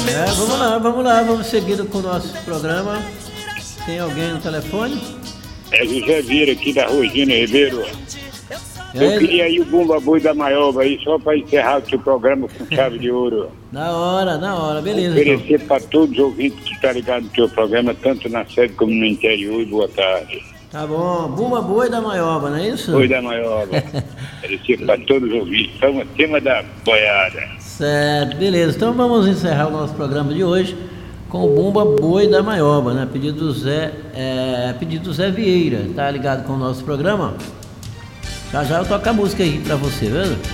Vamos lá, vamos seguir com o nosso programa. Tem alguém no telefone? É José Vieira aqui da Rua Gino Ribeiro. Eu queria ir o Bumba Boi da Maioba aí, só para encerrar o seu programa com chave de ouro. Na hora, beleza. Oferecer para todos os ouvintes que estão ligados no seu programa, tanto na sede como no interior. Boa tarde. Tá bom, Bumba Boi da Maioba, não é isso? Boi da Maioba. Oferecer para todos os ouvintes. Estamos acima da boiada. Certo, beleza. Então vamos encerrar o nosso programa de hoje com o Bumba Boi da Maioba, né? Pedido do Zé Vieira. Tá ligado com o nosso programa? Já eu toco a música aí pra você, viu?